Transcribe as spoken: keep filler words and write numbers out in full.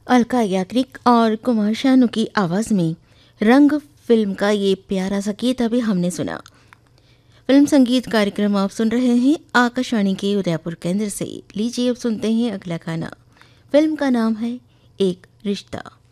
अलका याग्निक और कुमार शानू की आवाज़ में रंग फिल्म का ये प्यारा सा गीत अभी हमने सुना। फिल्म संगीत कार्यक्रम आप सुन रहे हैं आकाशवाणी के उदयपुर केंद्र से। लीजिए अब सुनते हैं अगला गाना। फिल्म का नाम है एक रिश्ता।